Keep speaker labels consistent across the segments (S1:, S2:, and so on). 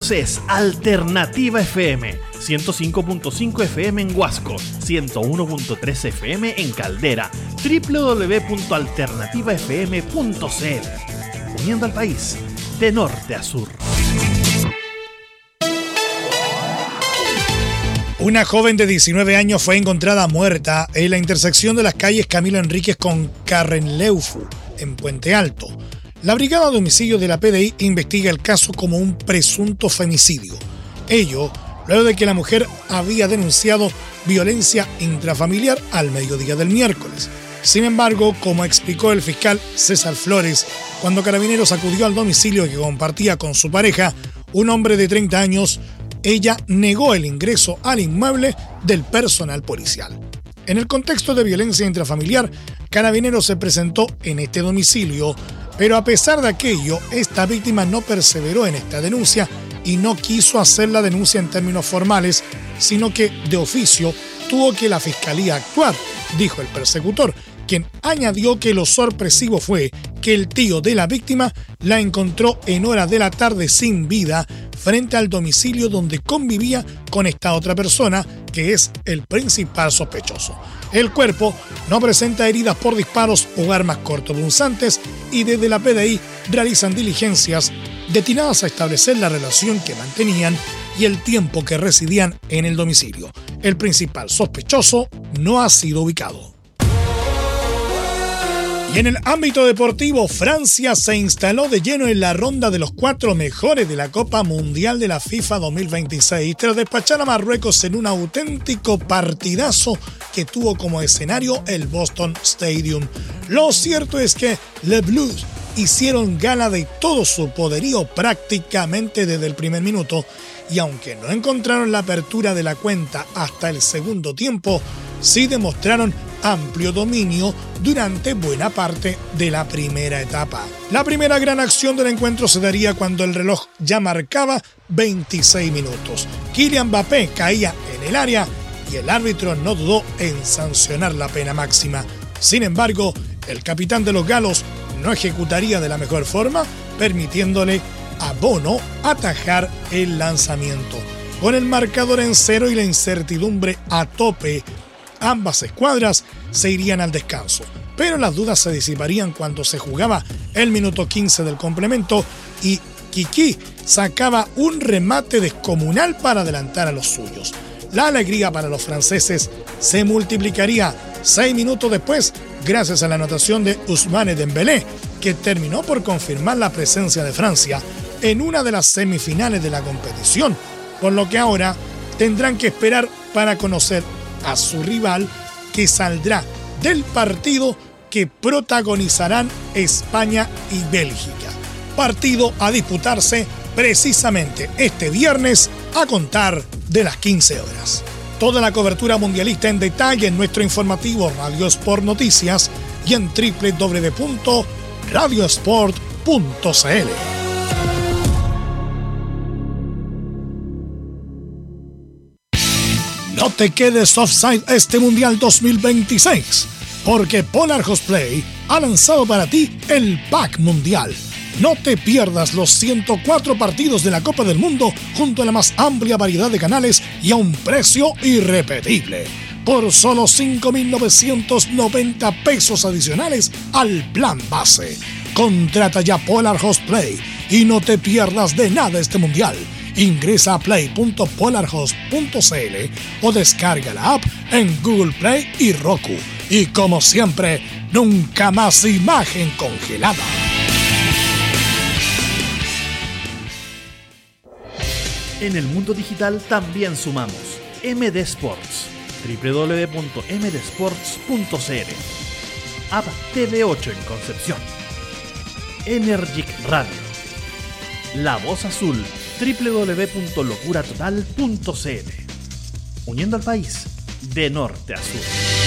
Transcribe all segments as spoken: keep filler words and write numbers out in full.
S1: Conoces Alternativa F M, ciento cinco punto cinco F M en Huasco, ciento uno punto tres F M en Caldera, doble u doble u doble u punto alternativa f m punto c l. Uniendo al país de norte a sur.
S2: Una joven de diecinueve años fue encontrada muerta en la intersección de las calles Camilo Enríquez con Carrenleufu, en Puente Alto. La Brigada de Homicidio de la P D I investiga el caso como un presunto femicidio. Ello luego de que la mujer había denunciado violencia intrafamiliar al mediodía del miércoles. Sin embargo, como explicó el fiscal César Flores, cuando Carabineros acudió al domicilio que compartía con su pareja, un hombre de treinta años, ella negó el ingreso al inmueble del personal policial. En el contexto de violencia intrafamiliar, Carabineros se presentó en este domicilio, pero a pesar de aquello, esta víctima no perseveró en esta denuncia y no quiso hacer la denuncia en términos formales, sino que de oficio tuvo que la fiscalía actuar, dijo el persecutor, quien añadió que lo sorpresivo fue que el tío de la víctima la encontró en horas de la tarde sin vida frente al domicilio donde convivía con esta otra persona, que es el principal sospechoso. El cuerpo no presenta heridas por disparos o armas cortopunzantes y desde la P D I realizan diligencias destinadas a establecer la relación que mantenían y el tiempo que residían en el domicilio. El principal sospechoso no ha sido ubicado. Y en el ámbito deportivo, Francia se instaló de lleno en la ronda de los cuatro mejores de la Copa Mundial de la FIFA dos mil veintiséis tras despachar a Marruecos en un auténtico partidazo que tuvo como escenario el Boston Stadium. Lo cierto es que Les Bleus hicieron gala de todo su poderío prácticamente desde el primer minuto y aunque no encontraron la apertura de la cuenta hasta el segundo tiempo, sí demostraron amplio dominio durante buena parte de la primera etapa. La primera gran acción del encuentro se daría cuando el reloj ya marcaba veintiséis minutos. Kylian Mbappé caía en el área y el árbitro no dudó en sancionar la pena máxima. Sin embargo, el capitán de los galos no ejecutaría de la mejor forma, permitiéndole a Bono atajar el lanzamiento. Con el marcador en cero y la incertidumbre a tope, ambas escuadras se irían al descanso, pero las dudas se disiparían cuando se jugaba el minuto quince del complemento y Kiki sacaba un remate descomunal para adelantar a los suyos. La alegría para los franceses se multiplicaría seis minutos después gracias a la anotación de Ousmane Dembélé, que terminó por confirmar la presencia de Francia en una de las semifinales de la competición, por lo que ahora tendrán que esperar para conocer a su rival, que saldrá del partido que protagonizarán España y Bélgica. Partido a disputarse precisamente este viernes a contar de las quince horas. Toda la cobertura mundialista en detalle en nuestro informativo Radio Sport Noticias y en doble u doble u doble u punto radio sport punto c l. No te quedes offside este Mundial dos mil veintiséis, porque Polar Host Play ha lanzado para ti el Pack Mundial. No te pierdas los ciento cuatro partidos de la Copa del Mundo junto a la más amplia variedad de canales y a un precio irrepetible. Por solo cinco mil novecientos noventa pesos adicionales al plan base. Contrata ya Polar Host Play y no te pierdas de nada este Mundial. Ingresa a play punto polar host punto c l o descarga la app en Google Play y Roku. Y como siempre, nunca más imagen congelada.
S1: En el mundo digital también sumamos M D Sports, doble u doble u doble u punto m d sports punto c l, App T V ocho en Concepción, Energic Radio, La Voz Azul, doble u doble u doble u punto locura total punto c l, uniendo al país de norte a sur.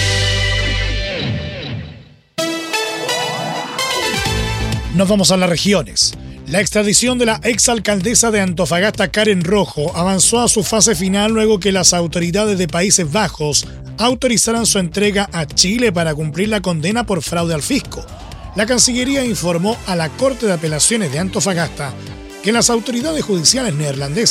S2: Nos vamos a las regiones. La extradición de la exalcaldesa de Antofagasta, Karen Rojo, avanzó a su fase final luego que las autoridades de Países Bajos autorizaran su entrega a Chile para cumplir la condena por fraude al fisco. La Cancillería informó a la Corte de Apelaciones de Antofagasta que las autoridades judiciales neerlandesas